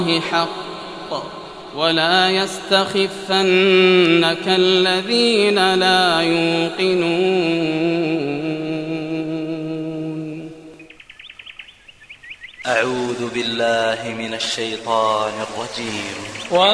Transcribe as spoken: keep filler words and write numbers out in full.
حق ولا يستخفنك الذين لا يوقنون. أعوذ بالله من الشيطان الرجيم.